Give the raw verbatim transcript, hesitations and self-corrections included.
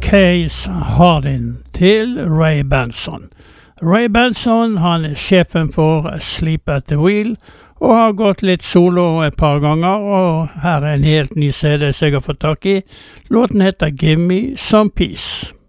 Case Hardin til Ray Benson. Ray Benson han er sjefen for Sleep at the Wheel, og har gått litt solo et par ganger, og her er en helt ny C D som jeg har fått tak i. Låten heter Give Me Some Peace.